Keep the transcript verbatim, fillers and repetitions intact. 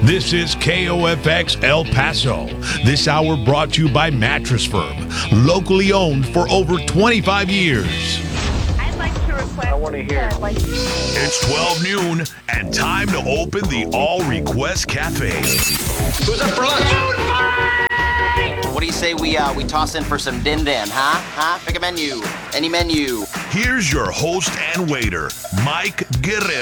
This is K O F X El Paso. This hour brought to you by Mattress Firm, locally owned for over twenty-five years. I'd like to request. I want to hear. Uh, like- it's twelve noon and time to open the All Request Cafe. Who's up for lunch? What do you say we uh, we toss in for some din din, huh? Huh? Pick a menu. Any menu. Here's your host and waiter, Mike Guerrero.